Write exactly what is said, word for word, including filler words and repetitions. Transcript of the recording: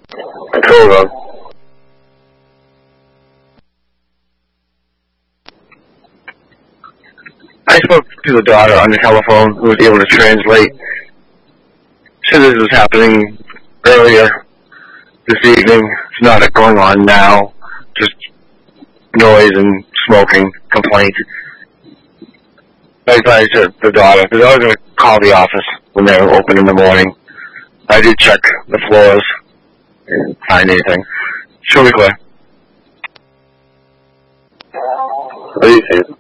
Hold on. I spoke to the daughter on the telephone who was able to translate. So this was happening earlier this evening. It's not going on now. Just noise and smoking complaint. I advised her, the daughter. The daughter's going to call the office when they're open in the morning. I did check the floors. Didn't find anything. She'll be clear. What do you think?